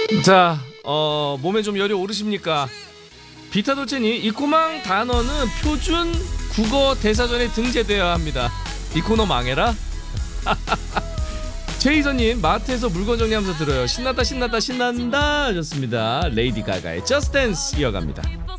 자, 몸에 좀 열이 오르십니까? 비타돌체니 이 코망 단어는 표준 국어 대사전에 등재되어야 합니다. 이 코너 망해라? 최희선님, 마트에서 물건 정리하면서 들어요. 신났다 신났다 신난다 하셨습니다. 레이디 가가의 Just Dance 이어갑니다.